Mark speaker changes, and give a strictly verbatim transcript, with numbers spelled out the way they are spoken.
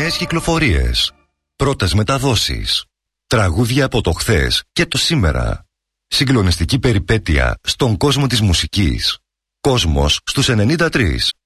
Speaker 1: Νέες κυκλοφορίες, πρώτες μεταδόσεις, τραγούδια από το χθες και το σήμερα. Συγκλονιστική περιπέτεια στον κόσμο της μουσικής. Κόσμος στους ενενήντα τρία.